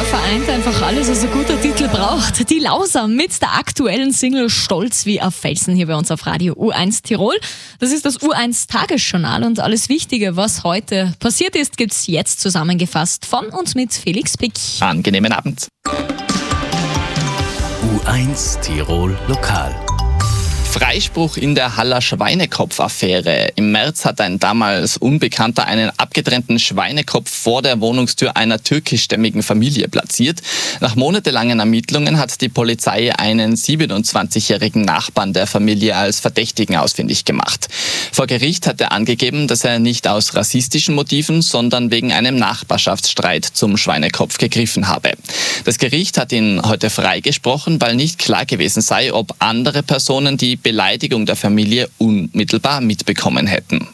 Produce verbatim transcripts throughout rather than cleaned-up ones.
vereint einfach alles, was ein guter Titel braucht. Die Lauser mit der aktuellen Single Stolz wie auf Felsen hier bei uns auf Radio U eins Tirol. Das ist das U eins Tagesjournal und alles Wichtige, was heute passiert ist, gibt's jetzt zusammengefasst von und mit Felix Pick. Angenehmen Abend. U eins Tirol Lokal. Freispruch in der Haller Schweinekopf-Affäre. Im März hat ein damals Unbekannter einen abgetrennten Schweinekopf vor der Wohnungstür einer türkischstämmigen Familie platziert. Nach monatelangen Ermittlungen hat die Polizei einen siebenundzwanzigjährigen Nachbarn der Familie als Verdächtigen ausfindig gemacht. Vor Gericht hat er angegeben, dass er nicht aus rassistischen Motiven, sondern wegen einem Nachbarschaftsstreit zum Schweinekopf gegriffen habe. Das Gericht hat ihn heute freigesprochen, weil nicht klar gewesen sei, ob andere Personen die Beleidigung der Familie unmittelbar mitbekommen hätten.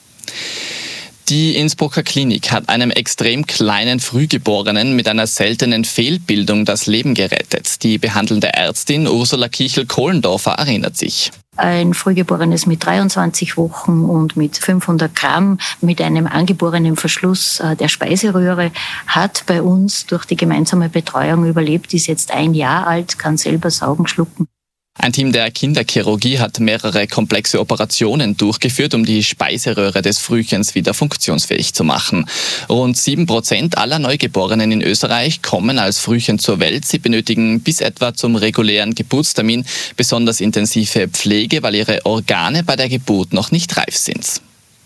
Die Innsbrucker Klinik hat einem extrem kleinen Frühgeborenen mit einer seltenen Fehlbildung das Leben gerettet. Die behandelnde Ärztin Ursula Kichel-Kohlendorfer erinnert sich. Ein Frühgeborenes mit dreiundzwanzig Wochen und mit fünfhundert Gramm mit einem angeborenen Verschluss der Speiseröhre hat bei uns durch die gemeinsame Betreuung überlebt, ist jetzt ein Jahr alt, kann selber saugen, schlucken. Ein Team der Kinderchirurgie hat mehrere komplexe Operationen durchgeführt, um die Speiseröhre des Frühchens wieder funktionsfähig zu machen. Rund sieben Prozent aller Neugeborenen in Österreich kommen als Frühchen zur Welt. Sie benötigen bis etwa zum regulären Geburtstermin besonders intensive Pflege, weil ihre Organe bei der Geburt noch nicht reif sind.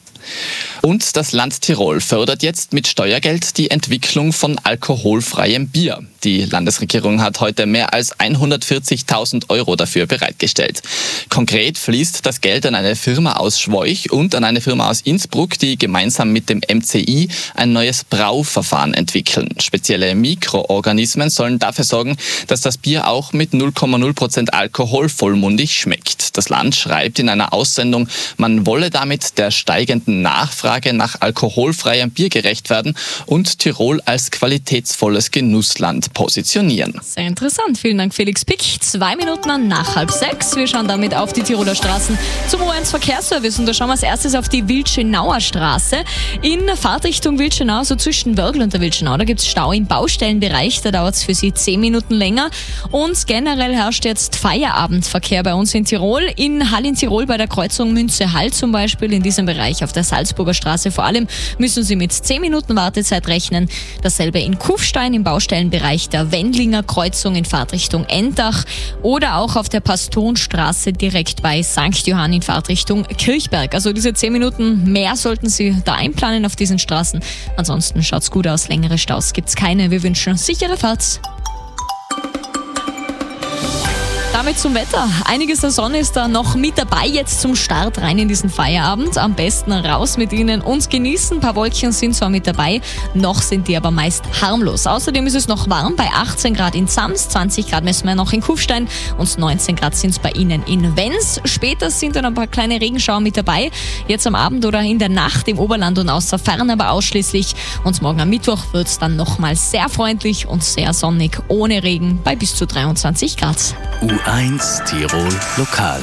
Und das Land Tirol fördert jetzt mit Steuergeld die Entwicklung von alkoholfreiem Bier. Die Landesregierung hat heute mehr als hundertvierzigtausend Euro dafür bereitgestellt. Konkret fließt das Geld an eine Firma aus Schwoich und an eine Firma aus Innsbruck, die gemeinsam mit dem M C I ein neues Brauverfahren entwickeln. Spezielle Mikroorganismen sollen dafür sorgen, dass das Bier auch mit null Komma null Prozent Alkohol vollmundig schmeckt. Das Land schreibt in einer Aussendung, man wolle damit der steigenden Nachfrage nach alkoholfreiem Bier gerecht werden und Tirol als qualitätsvolles Genussland positionieren. Sehr interessant. Vielen Dank, Felix Pick. Zwei Minuten nach halb sechs. Wir schauen damit auf die Tiroler Straßen zum U eins Verkehrsservice und da schauen wir als erstes auf die Wildschönauer Straße. In Fahrtrichtung Wildschönau, so zwischen Wörgl und der Wildschönau, da gibt es Stau im Baustellenbereich. Da dauert es für Sie zehn Minuten länger. Und generell herrscht jetzt Feierabendverkehr bei uns in Tirol. In Hall in Tirol bei der Kreuzung Münze-Hall zum Beispiel, in diesem Bereich auf der Salzburger Straße vor allem, müssen Sie mit zehn Minuten Wartezeit rechnen. Dasselbe in Kufstein im Baustellenbereich der Wendlinger Kreuzung in Fahrtrichtung Endach oder auch auf der Pastorenstraße direkt bei Sankt Johann in Fahrtrichtung Kirchberg. Also diese zehn Minuten mehr sollten Sie da einplanen auf diesen Straßen. Ansonsten schaut's gut aus, längere Staus gibt's keine. Wir wünschen sichere Fahrt. Damit zum Wetter. Einiges der Sonne ist da noch mit dabei jetzt zum Start rein in diesen Feierabend. Am besten raus mit Ihnen und genießen. Ein paar Wolkchen sind zwar mit dabei, noch sind die aber meist harmlos. Außerdem ist es noch warm bei achtzehn Grad in Sams, zwanzig Grad messen wir noch in Kufstein und neunzehn Grad sind es bei Ihnen in Wenns. Später sind dann ein paar kleine Regenschauer mit dabei. Jetzt am Abend oder in der Nacht im Oberland und außer Fern aber ausschließlich. Und morgen am Mittwoch wird es dann nochmal sehr freundlich und sehr sonnig ohne Regen bei bis zu dreiundzwanzig Grad. U eins Tirol Lokal.